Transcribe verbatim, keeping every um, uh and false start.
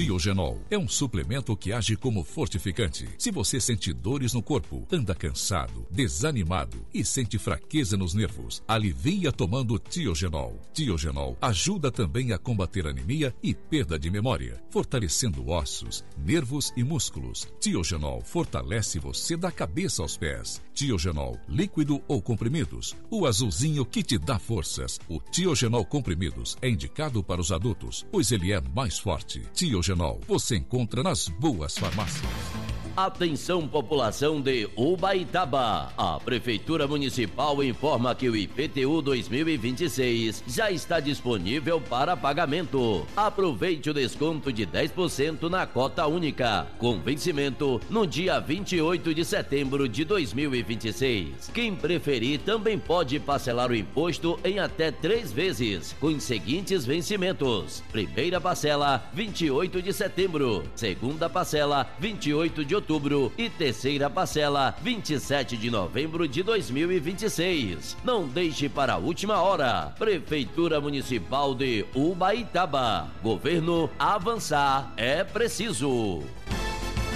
Tiogenol é um suplemento que age como fortificante. Se você sente dores no corpo, anda cansado, desanimado e sente fraqueza nos nervos, alivia tomando Tiogenol. Tiogenol ajuda também a combater anemia e perda de memória, fortalecendo ossos, nervos e músculos. Tiogenol fortalece você da cabeça aos pés. Tiogenol, líquido ou comprimidos, o azulzinho que te dá forças. O Tiogenol comprimidos é indicado para os adultos, pois ele é mais forte. Tiogenol, você encontra nas boas farmácias. Atenção, população de Ubaitaba. A Prefeitura Municipal informa que o I P T U dois mil e vinte e seis já está disponível para pagamento. Aproveite o desconto de dez por cento na cota única, com vencimento no dia vinte e oito de setembro de dois mil e vinte e seis. Quem preferir também pode parcelar o imposto em até três vezes, com os seguintes vencimentos: primeira parcela, vinte e oito de setembro, segunda parcela, vinte e oito de outubro e terceira parcela, vinte e sete de novembro de dois mil e vinte e seis. Não deixe para a última hora. Prefeitura Municipal de Ubaitaba. Governo, avançar é preciso.